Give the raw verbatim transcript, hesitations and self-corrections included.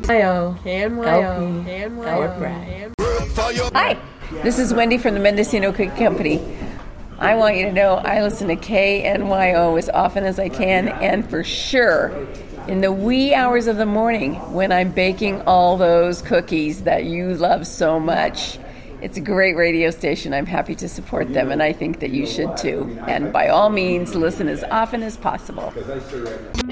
Hi, this is Wendy from the Mendocino Cookie Company. I want you to know I listen to K N Y O as often as I can, and for sure in the wee hours of the morning when I'm baking all those cookies that you love so much. It's a great radio station. I'm happy to support them, and I think that you should too. And by all means, listen as often as possible.